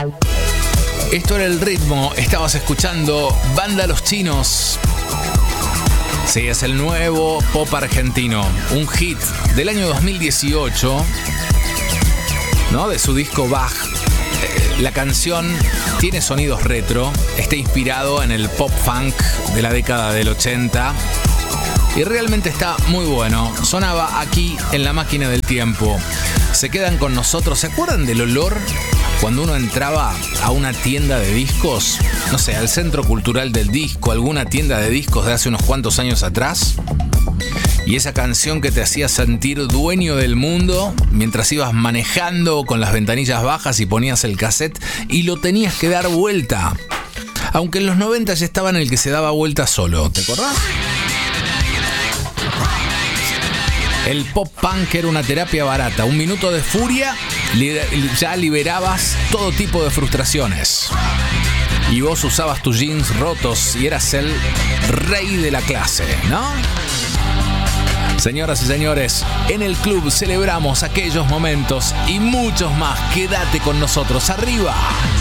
Esto era El Ritmo, estabas escuchando Banda Los Chinos. Sí, es el nuevo pop argentino, un hit del año 2018, ¿no? De su disco Bach. La canción tiene sonidos retro, está inspirado en el pop funk de la década del 80 y realmente está muy bueno. Sonaba aquí en La Máquina del Tiempo. Se quedan con nosotros. ¿Se acuerdan del olor cuando uno entraba a una tienda de discos? No sé, al Centro Cultural del Disco, alguna tienda de discos de hace unos cuantos años atrás. Y esa canción que te hacía sentir dueño del mundo mientras ibas manejando con las ventanillas bajas y ponías el cassette y lo tenías que dar vuelta. Aunque en los 90 ya estaba en el que se daba vuelta solo, ¿te acordás? El pop punk era una terapia barata. Un minuto de furia, ya liberabas todo tipo de frustraciones. Y vos usabas tus jeans rotos y eras el rey de la clase, ¿no? Señoras y señores, en el club celebramos aquellos momentos y muchos más. Quédate con nosotros. ¡Arriba!